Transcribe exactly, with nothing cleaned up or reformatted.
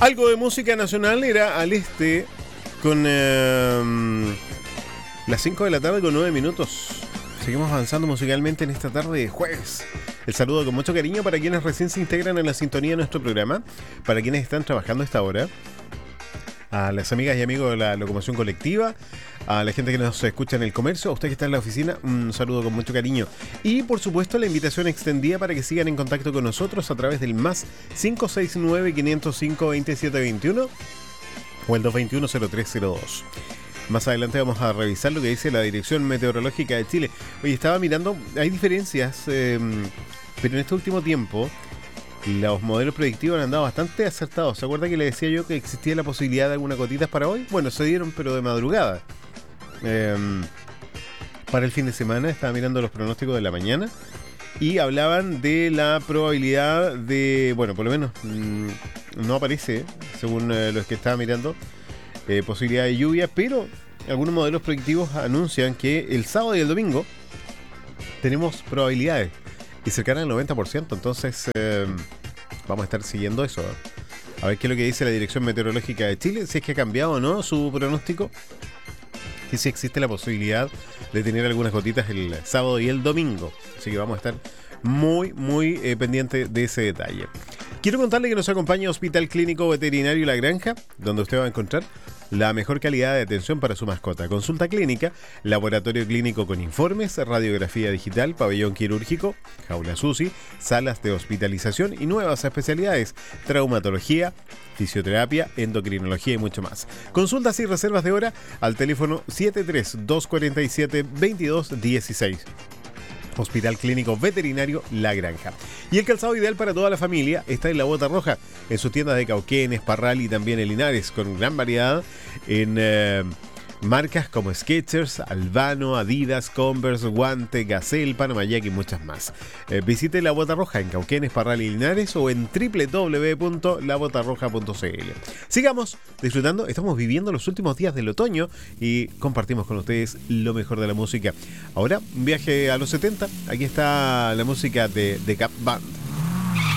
Algo de música nacional era al este con eh, las cinco de la tarde con nueve minutos. Seguimos avanzando musicalmente en esta tarde de jueves. El saludo con mucho cariño para quienes recién se integran en la sintonía de nuestro programa, para quienes están trabajando a esta hora, a las amigas y amigos de la locomoción colectiva, a la gente que nos escucha en el comercio, a usted que está en la oficina, un saludo con mucho cariño. Y por supuesto la invitación extendida para que sigan en contacto con nosotros a través del más cinco seis nueve, quinientos cinco, veintisiete veintiuno o el dos veintiuno, cero tres cero dos. Más adelante vamos a revisar lo que dice la Dirección Meteorológica de Chile. Oye, estaba mirando, hay diferencias, eh, pero en este último tiempo los modelos predictivos han andado bastante acertados. ¿Se acuerda que le decía yo que existía la posibilidad de algunas gotitas para hoy? Bueno, se dieron, pero de madrugada. Eh, para el fin de semana estaba mirando los pronósticos de la mañana y hablaban de la probabilidad de, bueno, por lo menos mmm, no aparece, según eh, los que estaba mirando, eh, posibilidad de lluvia, pero algunos modelos predictivos anuncian que el sábado y el domingo tenemos probabilidades y cercana al noventa por ciento. Entonces eh, vamos a estar siguiendo eso, ¿eh? A ver qué es lo que dice la Dirección Meteorológica de Chile, si es que ha cambiado o no su pronóstico, y si existe la posibilidad de tener algunas gotitas el sábado y el domingo. Así que vamos a estar muy, muy eh, pendientes de ese detalle. Quiero contarle que nos acompaña Hospital Clínico Veterinario La Granja, donde usted va a encontrar la mejor calidad de atención para su mascota. Consulta clínica, laboratorio clínico con informes, radiografía digital, pabellón quirúrgico, jaula SUSI, salas de hospitalización y nuevas especialidades, traumatología, fisioterapia, endocrinología y mucho más. Consultas y reservas de hora al teléfono siete tres, dos cuatro siete, veintidós dieciséis. Hospital Clínico Veterinario La Granja. Y el calzado ideal para toda la familia está en La Bota Roja, en sus tiendas de Cauquenes, Parral y también en Linares, con gran variedad en eh, marcas como Skechers, Albano, Adidas, Converse, Guante, Gazelle, Panama Jack y muchas más. Eh, visite La Bota Roja en Cauquenes, Parral y Linares o en doble u doble u doble u punto la bota roja punto c l. Sigamos disfrutando, estamos viviendo los últimos días del otoño y compartimos con ustedes lo mejor de la música. Ahora, un viaje a los setenta, aquí está la música de The Gap Band.